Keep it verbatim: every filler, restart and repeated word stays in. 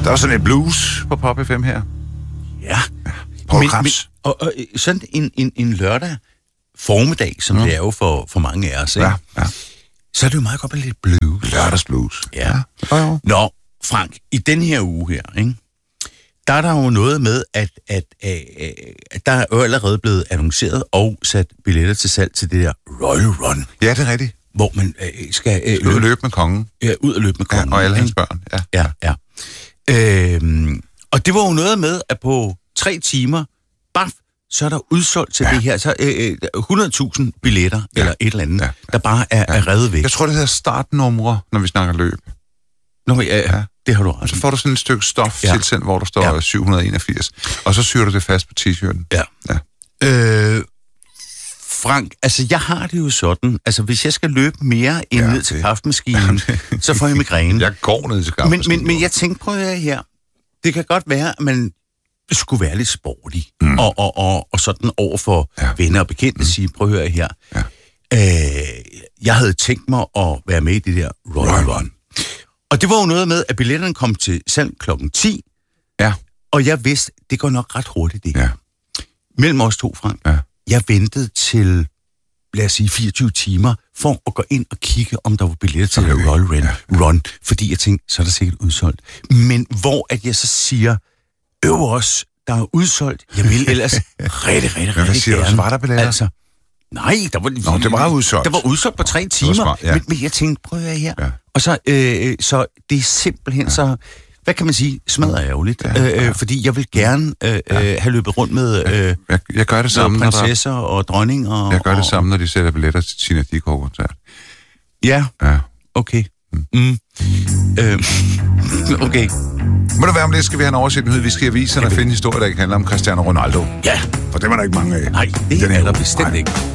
Der var sådan et blues på Pop F M her. Ja. Paul Krabs. Og, og sådan en, en, en lørdag formiddag, som mm. det er jo for, for mange af os, ikke? Ja, ja. Så er det jo meget godt med lidt blues. Lørdagsblues. Ja. Ja. Jo, jo. Nå, Frank, i den her uge her, ikke? Der er der jo noget med, at, at, at, at der er jo allerede blevet annonceret og sat billetter til salg til det der Royal Run. Ja, det er rigtigt. Hvor man øh, skal... Øh, Skal ud og løbe med kongen. Ja, ud og løbe med kongen. Ja, og alle hans ikke? børn. Ja, Ja, ja. Øhm, og det var jo noget med, at på tre timer, baf, så er der udsolgt til ja. det her. Så øh, hundrede tusind billetter, ja. eller et eller andet, ja. Ja. der bare er, ja. er revet væk. Jeg tror, det hedder startnumre, når vi snakker løb. Nå, ja, ja. Det har du ret. Så får du sådan et stykke stof ja. tilsendt, hvor der står ja. syv hundrede enogfirs. Og så syr du det fast på t-shirten. Ja. ja. Øh, Frank, altså jeg har det jo sådan, altså hvis jeg skal løbe mere end ja, ned til det. kaffemaskinen, så får jeg migræne. Jeg går ned til kaffemaskinen. Men, men, men jeg tænkte, prøv at her. Det kan godt være, at man skulle være lidt sportig, mm. og, og, og, og sådan over for ja. venner og bekendte mm. sige, prøv at høre her. Ja. Øh, jeg havde tænkt mig at være med i det der Royal Run. Og det var jo noget med, at billetterne kom til salg klokken ti, ja. og jeg vidste, det går nok ret hurtigt det her. Ja. Mellem os to, Frank. Ja. Jeg ventede til, lad os sige, fireogtyve timer, for at gå ind og kigge, om der var billetter til okay. Royal Run, ja. Run, fordi jeg tænkte, så er der sikkert udsolgt. Men hvor at jeg så siger, øv os, der er udsolgt, jeg vil ellers rigtig, rigtig, rigtig hvad siger gerne. Du, så var der billetter? Altså, nej, der var, Nå, det var udsolgt. Der var udsolgt på tre timer, smart, ja. men, men jeg tænkte, prøv at høre her. Ja. Og så, øh, så det er simpelthen ja. så, hvad kan man sige, smadret ærgerligt. Ja, ja. Øh, fordi jeg vil gerne øh, ja. have løbet rundt med øh, jeg, jeg gør det samme, prinsesser der... og dronninger. Jeg gør det og... samme, når de sætter billetter til Tina Dickow-koncert. Ja, ja. okay. Mm. Mm. Øh, okay. Må det være om det, skal vi have en oversigt med, vi skal avise og finde en historie, der ikke handler om Cristiano Ronaldo. Ja. For det var der ikke mange af. Nej, det er der bestemt ikke.